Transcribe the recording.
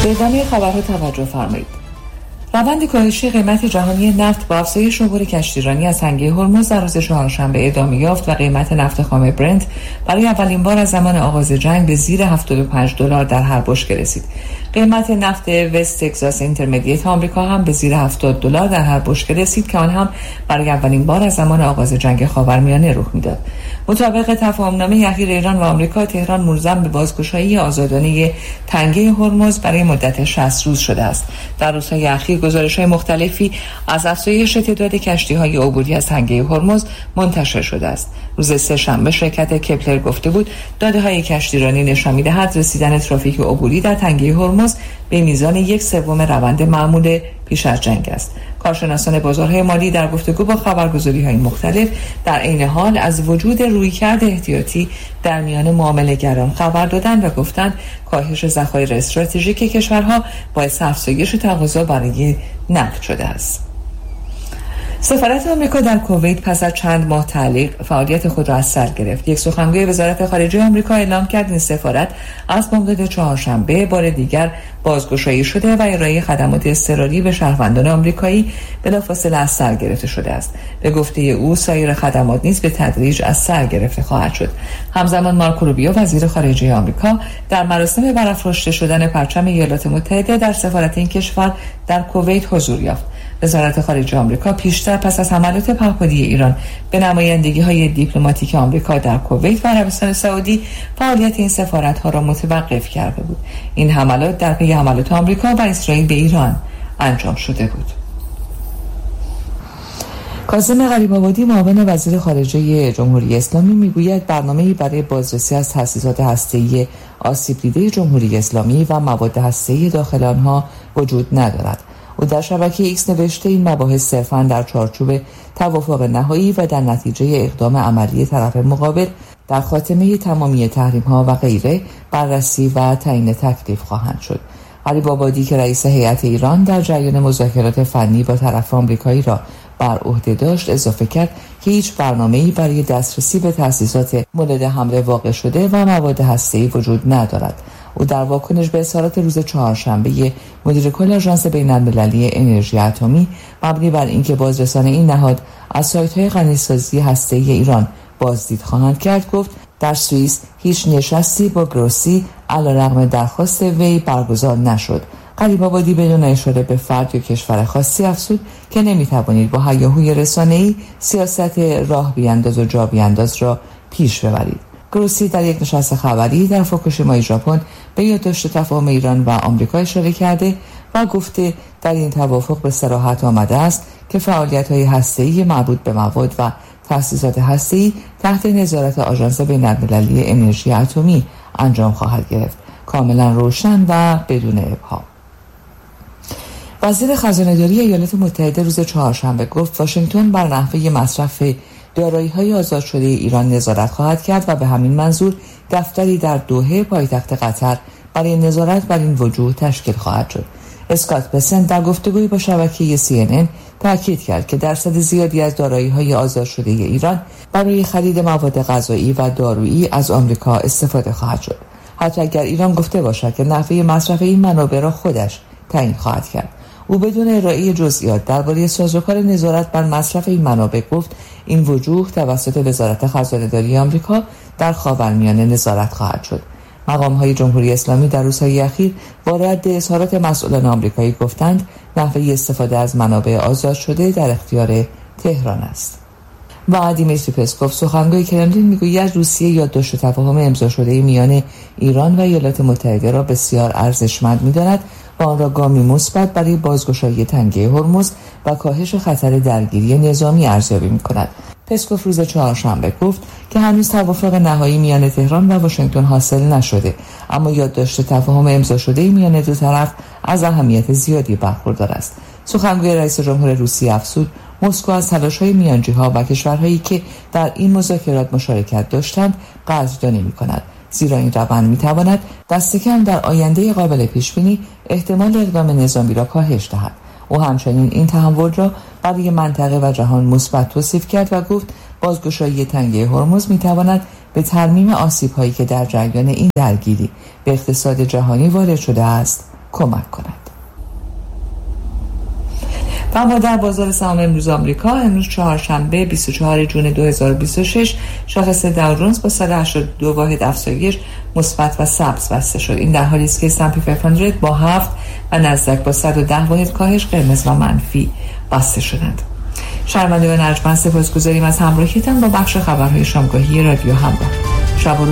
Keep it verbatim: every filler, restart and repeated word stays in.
به ادامه خبرها توجه فرمایید. روند کاهشی قیمت جهانی نفت با افزایش عبور کشتیرانی از تنگه هرمز در روز چهارشنبه ادامه یافت و قیمت نفت خام برنت برای اولین بار از زمان آغاز جنگ به زیر هفتاد و پنج دلار در هر بشکه رسید. قیمت نفت وست تگزاس اینترمدییت آمریکا هم به زیر هفتاد دلار در هر بشکه رسید که آن هم برای اولین بار از زمان آغاز جنگ خاورمیانه رخ میداد. مطابق تفاهمنامه اخیر ایران و آمریکا، تهران ملزم به بازگشایی آزادانه تنگه هرمز برای مدت شصت روز شده است. در روزهای اخیر گزارش‌های مختلفی از افزایش تعداد کشتی‌های عبوری از تنگه هرمز منتشر شده است. روز سه‌شنبه شرکت کپلر گفته بود داده‌های کشتیرانی نشان می‌دهد رسیدن ترافیک عبوری در تنگه هرمز به میزان یک سوم روند معمول پیش از جنگ است. کارشناسان بازارهای مالی در گفتگو با خبرگزاری‌های مختلف در عین حال از وجود رویکرد احتیاطی در میان معامله‌گران خبر دادند و گفتند کاهش ذخایر استراتژیک کشورها باعث افزایش تقاضا برای نفت شده است. سفارت آمریکا در کویت پس از چند ماه تعلیق فعالیت خود را از سر گرفت. یک سخنگوی وزارت خارجه آمریکا اعلام کرد این سفارت از بامداد چهارشنبه بار دیگر بازگشایی شده و ارائه خدمات اضطراری به شهروندان آمریکایی بلافاصله از سر گرفته شده است. به گفته او سایر خدمات نیز به تدریج از سر گرفته خواهد شد. همزمان مارکو روبیو وزیر خارجه آمریکا در مراسم برافراشته شدن پرچم ایالات متحده در سفارت این کشور در کویت حضور یافت. وزارت خارجه آمریکا پیشتر پس از حملات پهپادی ایران به نمایندگی‌های دیپلماتیک آمریکا در کویت و عربستان سعودی فعالیت این سفارت‌ها را متوقف کرده بود. این حملات در پی حملات آمریکا و اسرائیل به ایران انجام شده بود. کاظم غریب‌آبادی معاون وزیر خارجه جمهوری اسلامی میگوید برنامه‌ای برای بازرسی از تأسیسات هسته‌ای آسیب دیده جمهوری اسلامی و مواد هسته‌ای داخل آنها وجود ندارد. او در شبکه ایکس نوشته این مباحث صرفاً در چارچوب توافق نهایی و در نتیجه اقدام عملی طرف مقابل در خاتمه تمامی تحریم‌ها و غیره بررسی و تعیین تکلیف خواهند شد. غریب‌آبادی که رئیس هیئت ایران در جریان مذاکرات فنی با طرف آمریکایی را بر عهده داشت اضافه کرد که هیچ برنامه‌ای برای دسترسی به تأسیسات مورد حمله واقع شده و مواد هسته‌ای وجود ندارد. او در واکنش به اظهارات روز چهارشنبه مدیر کل آژانس بین‌المللی انرژی اتمی مبنی بر اینکه بازرسان این نهاد از سایت‌های غنیسازی هسته‌ای ایران بازدید خواهند کرد گفت در سوئیس هیچ نشستی با گروسی علیرغم درخواست وی برگزار نشد. غریب‌آبادی بدون اشاره به فرد یا کشور خاصی افزود که نمی‌توانید با هیاهوی رسانه‌ای سیاست راه بیانداز و جا بیانداز را پیش ببرید. گروسی در یک نشست خبری در فوکوشیما ژاپن به یادداشت تفاهم ایران و آمریکا اشاره کرده و گفته در این توافق به صراحت آمده است که فعالیت‌های هسته‌ای مربوط به مواد و تأسیسات هسته‌ای تحت نظارت آژانس بین‌المللی انرژی اتمی انجام خواهد گرفت. کاملا روشن و بدون ابهام. وزیر خزانه‌داری ایالات متحده روز چهارشنبه گفت واشنگتن بر نحوه مصرف دارایی‌های آزاد شده ایران نظارت خواهد کرد و به همین منظور دفتری در دوحه پایتخت قطر برای نظارت بر این وجوه تشکیل خواهد شد. اسکات بسنت در گفتگویی با شبکه سی ان ان تاکید کرد که درصد زیادی از دارایی‌های آزاد شده ایران برای خرید مواد غذایی و دارویی از آمریکا استفاده خواهد شد. حتی اگر ایران گفته باشد که نحوه مصرف این منابع را خودش تعیین خواهد کرد. او بدون ارائه جزئیات درباره سازوکار نظارت بر مصرف این منابع گفت این وجوه توسط وزارت خزانه‌داری آمریکا در خاورمیانه نظارت خواهد شد. مقام‌های جمهوری اسلامی در روزهای اخیر با رد اظهارات مسئولان آمریکایی گفتند نحوه استفاده از منابع آزاد شده در اختیار تهران است. و دیمیتری پسکوف سخنگوی کرملین میگوید روسیه یادداشت تفاهم امضا شده میان ایران و ایالات متحده را بسیار ارزشمند می‌داند و آن را گامی مثبت برای بازگشایی تنگه هرمز و کاهش خطر درگیری نظامی ارزیابی می‌کند. پسکوف روز چهارشنبه گفت که هنوز توافق نهایی میان تهران و واشنگتن حاصل نشده، اما یادداشت تفاهم امضا شده میان دو طرف از اهمیت زیادی برخوردار است. سخنگوی رئیس جمهور روسیه افزود مسکو از تلاش‌های میانجی‌ها و کشورهایی که در این مذاکرات مشارکت داشتند قدردانی می‌کند، زیرا این روند می‌تواند دست کم در آینده قابل پیش‌بینی احتمال اقدام نظامی را کاهش دهد. او همچنین این تحول را برای منطقه و جهان مثبت توصیف کرد و گفت بازگشایی تنگه هرمز می‌تواند به ترمیم آسیب‌هایی که در جریان این درگیری به اقتصاد جهانی وارد شده است کمک کند. و اما در بازار سهام امروز آمریکا، امروز چهارشنبه بیست و چهارم ژوئن دو هزار و بیست و شش، شاخص داو جونز با صد و هشتاد و دو واحد افزایش مثبت و سبز بسته شد. این در حالی است که اس اند پی پنجصد با هفت و نزدک با صد و ده واحد کاهش قرمز و منفی بسته شدند. شنوندگان ارجمند، سپاسگزاریم از همراهیتان با بخش خبرهای شامگاهی رادیو همراه. شب